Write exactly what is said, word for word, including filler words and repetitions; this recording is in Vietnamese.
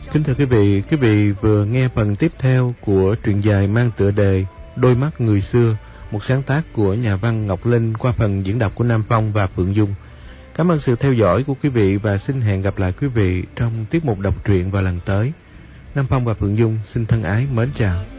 Kính thưa quý vị, quý vị vừa nghe phần tiếp theo của truyện dài mang tựa đề Đôi mắt người xưa, một sáng tác của nhà văn Ngọc Linh qua phần diễn đọc của Nam Phong và Phượng Dung. Cảm ơn sự theo dõi của quý vị và xin hẹn gặp lại quý vị trong tiết mục đọc truyện vào lần tới. Nam Phong và Phượng Dung xin thân ái mến chào.